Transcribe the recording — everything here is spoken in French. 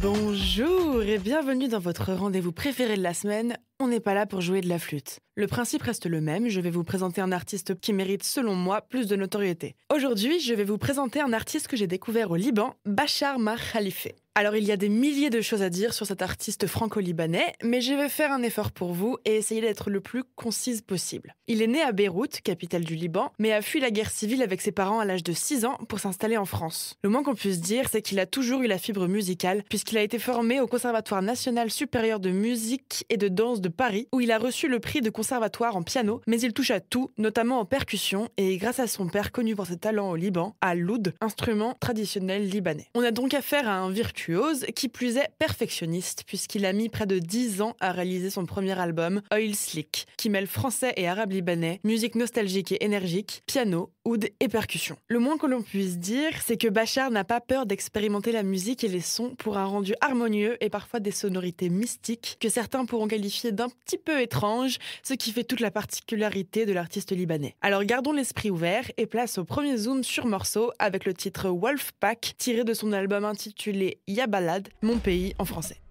Bonjour et bienvenue dans votre rendez-vous préféré de la semaine. On n'est pas là pour jouer de la flûte. Le principe reste le même, je vais vous présenter un artiste qui mérite selon moi plus de notoriété. Aujourd'hui, je vais vous présenter un artiste que j'ai découvert au Liban, Bachar Mar Khalife. Alors il y a des milliers de choses à dire sur cet artiste franco-libanais, mais je vais faire un effort pour vous et essayer d'être le plus concise possible. Il est né à Beyrouth, capitale du Liban, mais a fui la guerre civile avec ses parents à l'âge de 6 ans pour s'installer en France. Le moins qu'on puisse dire, c'est qu'il a toujours eu la fibre musicale, puisqu'il a été formé au Conservatoire national supérieur de musique et de danse de Paris, où il a reçu le prix de conservatoire en piano, mais il touche à tout, notamment en percussion, et grâce à son père connu pour ses talents au Liban, à l'oud, instrument traditionnel libanais. On a donc affaire à un virtuose, qui plus est perfectionniste, puisqu'il a mis près de 10 ans à réaliser son premier album, Oil Slick, qui mêle français et arabe libanais, musique nostalgique et énergique, piano, oud et percussion. Le moins que l'on puisse dire, c'est que Bachar n'a pas peur d'expérimenter la musique et les sons pour un rendu harmonieux et parfois des sonorités mystiques que certains pourront qualifier d'un petit peu étrange, ce qui fait toute la particularité de l'artiste libanais. Alors gardons l'esprit ouvert et place au premier zoom sur morceau avec le titre Wolfpack tiré de son album intitulé Ya Balad, Mon pays en français.